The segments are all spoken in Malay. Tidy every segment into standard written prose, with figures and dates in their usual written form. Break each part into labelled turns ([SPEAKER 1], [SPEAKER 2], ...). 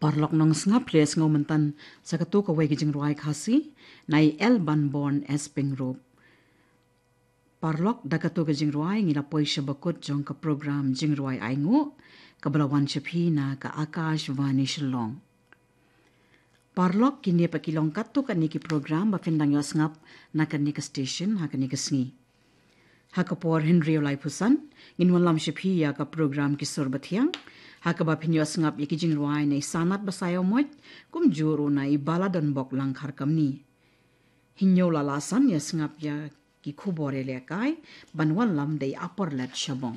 [SPEAKER 1] Parlok nong snga place ngomentan sa katu ka wegi jing ruai khasi nai Elban born esping rope. Parlok da katu ka jing ruai ngila poisha bakut jong ka program jing ruai aingu ka balawan shapi na ka Akash Vani Shillong. Parlok kini pa kilong katu ka niki program ba findang yo ngap na ka nika station ha ka nika sngi. Ha ka por Henry Olay Pusan nginwalam shapi ya ka program kisur bathiang Hakaba pinyos ngap ikijing ruai na sanat basayo moit kum juru na ibala don bok lang kharkam ni. Hinyo lalasan ya ngap ya ki khubore lekai banwan lam day upper let shabong.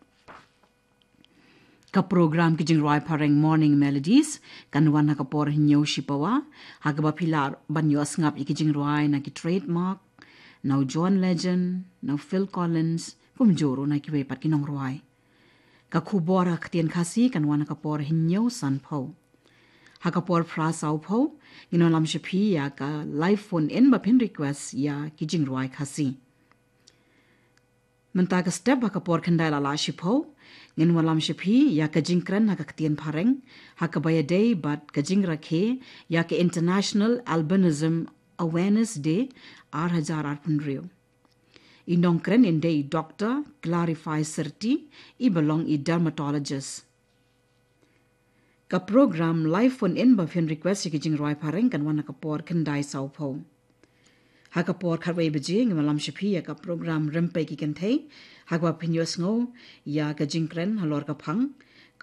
[SPEAKER 1] Ka program kijing ruai pareng morning melodies kanwan hakapor hinyo shipawa hakaba pilar banyos ngap ikijing ruai na ki trademark now John Legend now Phil Collins kum juru na kiwe pat kinong ruai. Kakubora katien kasi kanwana kapor hinyo san po. Hakapor prasau po, ginolam shapi ya ka live phone in ba pin request ya kijing ruai kasi. Mentaga step hakapor kandai lala shipo, ginwalam shapi ya ka jingkran hakakatien pareng, hakabaya day but ka jingra ke ya ka International Albinism Awareness Day 2018. Inongkren inde I doctor clarify serti I belong I dermatologist. Ka program live phone in ba fin request ki jing roi pareng kan wana kapor kendai sau po. Ha kapor karwe beji malam shapi ya ka program rempe ki kentei hagwa pinyos ngo ya ka jingkren halor ka phang